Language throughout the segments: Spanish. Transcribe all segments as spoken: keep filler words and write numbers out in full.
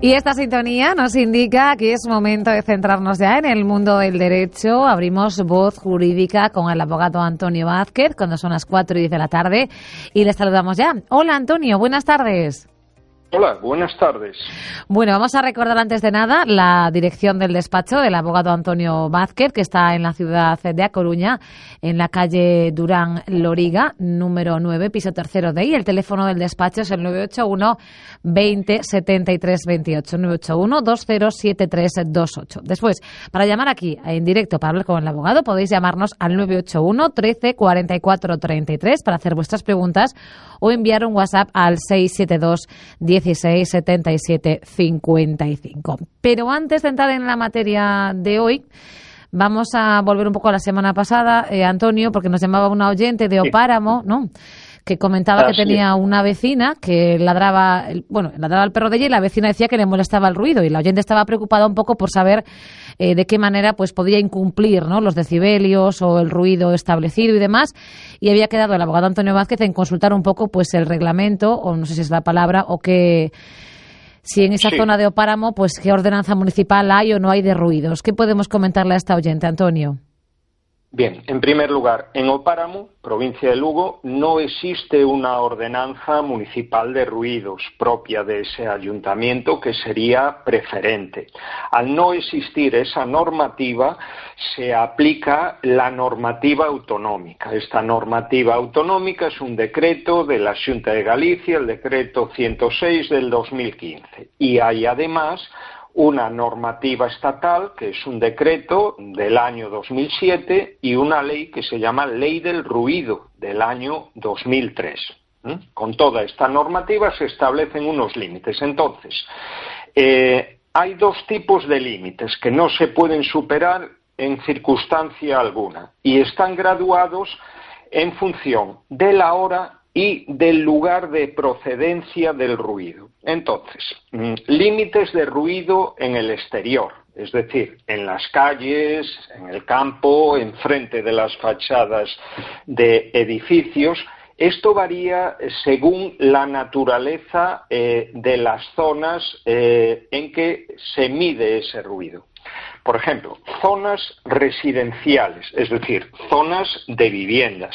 Y esta sintonía nos indica que es momento de centrarnos ya en el mundo del derecho. Abrimos Voz Jurídica con el abogado Antonio Vázquez cuando son las cuatro y diez de la tarde y le saludamos ya. Hola Antonio, buenas tardes. Hola, buenas tardes. Bueno, vamos a recordar antes de nada la dirección del despacho del abogado Antonio Vázquez, que está en la ciudad de A Coruña, en la calle Durán Loriga, número nueve, piso tercero D. Y el teléfono del despacho es el nueve ocho uno, veinte, setenta y tres veintiocho, nueve ocho uno, dos cero siete tres dos ocho. Después, para llamar aquí en directo para hablar con el abogado, podéis llamarnos al nueve ocho uno, trece, cuarenta y cuatro, treinta y tres para hacer vuestras preguntas o enviar un WhatsApp al seis siete dos, dieciséis, setenta y siete, cincuenta y cinco. Pero antes de entrar en la materia de hoy, vamos a volver un poco a la semana pasada, eh, Antonio, porque nos llamaba una oyente de Opáramo, ¿no?, que comentaba que tenía una vecina que ladraba, bueno, ladraba el perro de ella y la vecina decía que le molestaba el ruido y la oyente estaba preocupada un poco por saber eh, de qué manera pues podía incumplir, ¿no?, los decibelios o el ruido establecido y demás, y había quedado el abogado Antonio Vázquez en consultar un poco pues el reglamento, o no sé si es la palabra, o que si en esa sí. zona de Opáramo pues qué ordenanza municipal hay o no hay de ruidos. ¿Qué podemos comentarle a esta oyente, Antonio? Bien, en primer lugar, en Opáramo, provincia de Lugo, no existe una ordenanza municipal de ruidos propia de ese ayuntamiento, que sería preferente. Al no existir esa normativa, se aplica la normativa autonómica. Esta normativa autonómica es un decreto de la Xunta de Galicia, el decreto ciento seis del dos mil quince. Y hay además una normativa estatal, que es un decreto del año dos mil siete, y una ley que se llama Ley del Ruido, del año dos mil tres. ¿Mm? Con toda esta normativa se establecen unos límites. Entonces, eh, hay dos tipos de límites que no se pueden superar en circunstancia alguna, y están graduados en función de la hora y del lugar de procedencia del ruido. Entonces, límites de ruido en el exterior, es decir, en las calles, en el campo, enfrente de las fachadas de edificios. Esto varía según la naturaleza eh, de las zonas eh, en que se mide ese ruido. Por ejemplo, zonas residenciales, es decir, zonas de viviendas.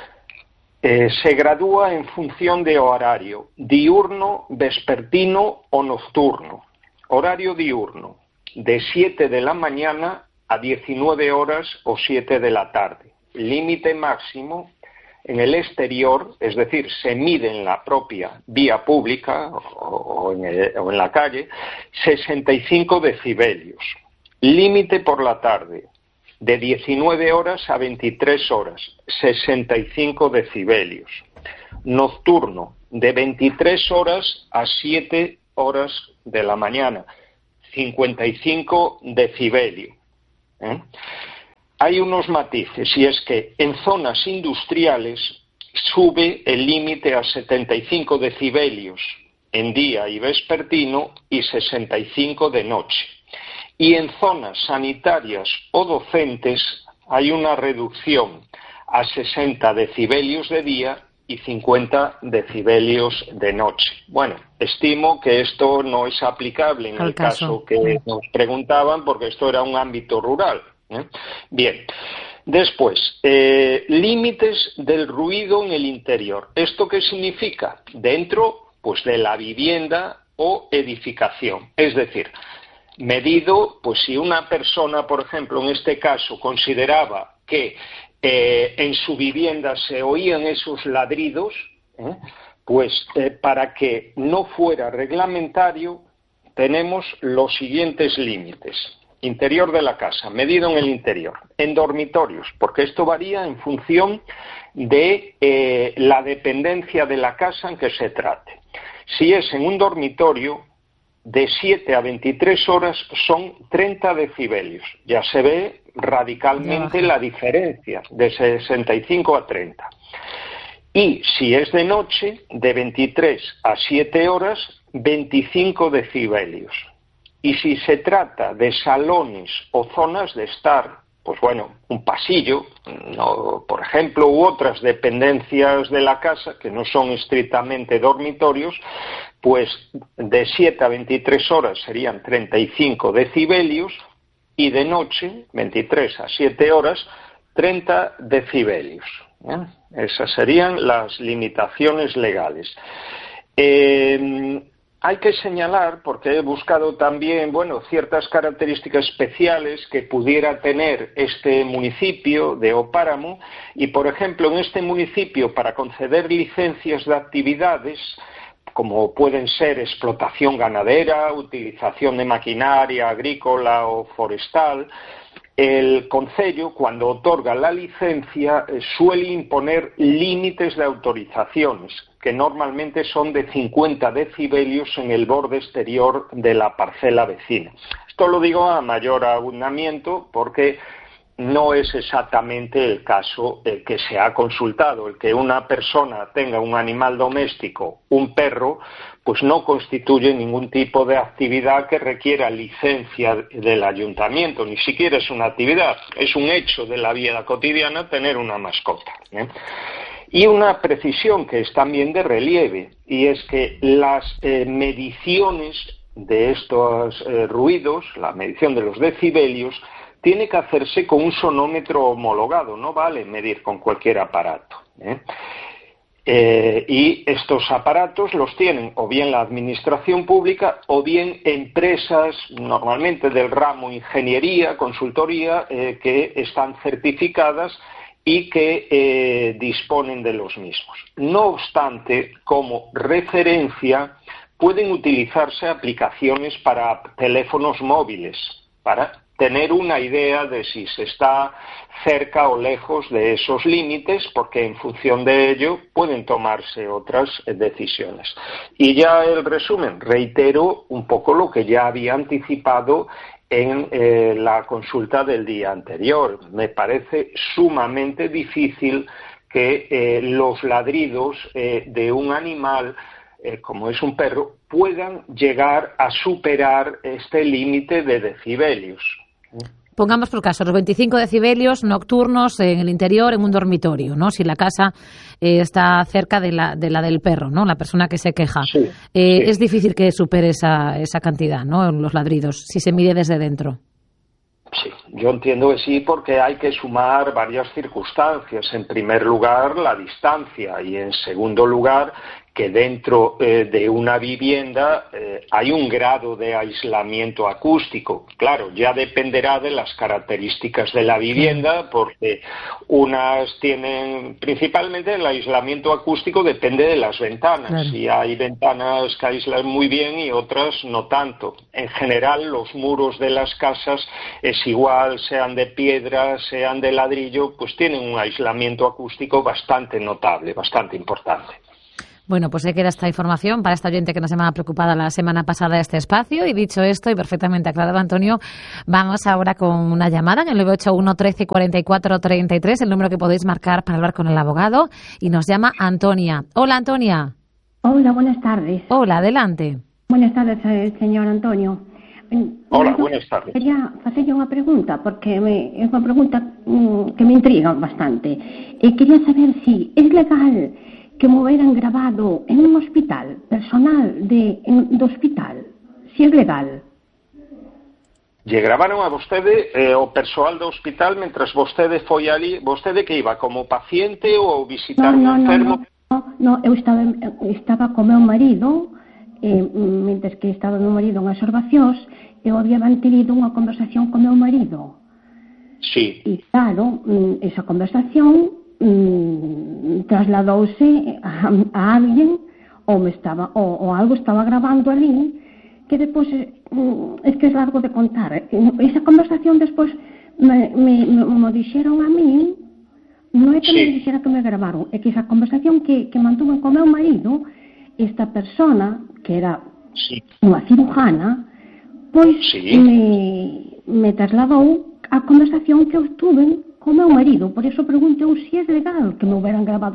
Eh, se gradúa en función de horario, diurno, vespertino o nocturno. Horario diurno, de siete de la mañana a diecinueve horas o siete de la tarde. Límite máximo en el exterior, es decir, se mide en la propia vía pública o, o, en el, o en la calle, sesenta y cinco decibelios. Límite por la tarde, de diecinueve horas a veintitrés horas, sesenta y cinco decibelios. Nocturno, de veintitrés horas a siete horas de la mañana, cincuenta y cinco decibelios. ¿Eh? Hay unos matices, y es que en zonas industriales sube el límite a setenta y cinco decibelios en día y vespertino y sesenta y cinco de noche. Y en zonas sanitarias o docentes hay una reducción a sesenta decibelios de día y cincuenta decibelios de noche. Bueno, estimo que esto no es aplicable en el caso que nos preguntaban, porque esto era un ámbito rural. ¿eh? Bien, después, eh, límites del ruido en el interior. ¿Esto qué significa? Dentro, pues, de la vivienda o edificación. Es decir, medido, pues si una persona, por ejemplo, en este caso, consideraba que eh, en su vivienda se oían esos ladridos, ¿eh? pues eh, para que no fuera reglamentario, tenemos los siguientes límites. Interior de la casa, medido en el interior. En dormitorios, porque esto varía en función de eh, la dependencia de la casa en que se trate. Si es en un dormitorio, de siete a veintitrés horas son treinta decibelios. Ya se ve radicalmente la diferencia, de sesenta y cinco a treinta. Y si es de noche, de veintitrés a siete horas, veinticinco decibelios. Y si se trata de salones o zonas de estar, pues bueno, un pasillo, no, por ejemplo, u otras dependencias de la casa que no son estrictamente dormitorios, pues de siete a veintitrés horas serían treinta y cinco decibelios y de noche, veintitrés a siete horas, treinta decibelios. ¿eh? Esas serían las limitaciones legales. Eh, Hay que señalar, porque he buscado también, bueno, ciertas características especiales que pudiera tener este municipio de Opáramo, y por ejemplo en este municipio para conceder licencias de actividades, como pueden ser explotación ganadera, utilización de maquinaria agrícola o forestal, el concello, cuando otorga la licencia, suele imponer límites de autorizaciones, que normalmente son de cincuenta decibelios en el borde exterior de la parcela vecina. Esto lo digo a mayor abundamiento porque no es exactamente el caso el que se ha consultado. El que una persona tenga un animal doméstico, un perro, pues no constituye ningún tipo de actividad que requiera licencia del ayuntamiento, ni siquiera es una actividad, es un hecho de la vida cotidiana tener una mascota, ¿eh? Y una precisión que es también de relieve, y es que las eh, mediciones de estos eh, ruidos, la medición de los decibelios, tiene que hacerse con un sonómetro homologado, no vale medir con cualquier aparato, ¿eh? Eh, y estos aparatos los tienen o bien la administración pública o bien empresas, normalmente del ramo ingeniería, consultoría, eh, que están certificadas y que eh, disponen de los mismos. No obstante, como referencia, pueden utilizarse aplicaciones para teléfonos móviles, para tener una idea de si se está cerca o lejos de esos límites, porque en función de ello pueden tomarse otras decisiones. Y ya el resumen, reitero un poco lo que ya había anticipado en eh, la consulta del día anterior. Me parece sumamente difícil que eh, los ladridos eh, de un animal, eh, como es un perro, puedan llegar a superar este límite de decibelios. Pongamos por caso, los veinticinco decibelios nocturnos en el interior, en un dormitorio, ¿no? Si la casa eh, está cerca de la, de la del perro, ¿no? La persona que se queja. Sí, eh, sí. Es difícil que supere esa, esa cantidad, ¿no? Los ladridos, si se mide desde dentro. Sí, yo entiendo que sí, porque hay que sumar varias circunstancias. En primer lugar, la distancia, y en segundo lugar, que dentro eh, de una vivienda eh, hay un grado de aislamiento acústico. Claro, ya dependerá de las características de la vivienda, porque unas tienen, principalmente el aislamiento acústico depende de las ventanas. Claro. Y hay ventanas que aíslan muy bien y otras no tanto. En general, los muros de las casas es igual, sean de piedra, sean de ladrillo, pues tienen un aislamiento acústico bastante notable, bastante importante. Bueno, pues ahí queda esta información para esta oyente que nos llamaba preocupada la semana pasada de este espacio. Y dicho esto, y perfectamente aclarado, Antonio, vamos ahora con una llamada en el nueve ocho uno, trece, cuarenta y cuatro, treinta y tres, el número que podéis marcar para hablar con el abogado. Y nos llama Antonia. Hola, Antonia. Hola, buenas tardes. Hola, adelante. Buenas tardes, señor Antonio. Hola, buenas tardes. Quería hacerle unha pregunta, porque me, é unha pregunta mm, que me intriga bastante. E quería saber si é legal que me hubieran grabado en un hospital, personal de, en, de hospital, si é legal. Lle gravaron a vostede eh, o persoal do hospital mentras vostede foi ali, vostede que iba como paciente ou visitar no, no, un enfermo? No, no, no, eu estaba, estaba co meu marido, eh, mentres que estaba meu marido en observacións, eu había mantenido unha conversación co meu marido. Sí. E claro, esa conversación mm, trasladouse a, a alguén ou me estaba ou, ou algo estaba grabando ali que despois mm, es que es largo de contar. Esa conversación despois me, me, me, me dixeron a mí, non é que sí. me dixera que me gravaron, é que esa conversación que, que mantuve con meu marido, esta persona que era sí. unha cirujana, pois sí. me, me trasladou a conversación que eu tuve con meu marido. Por eso pregunto se é legal que me hubieran grabado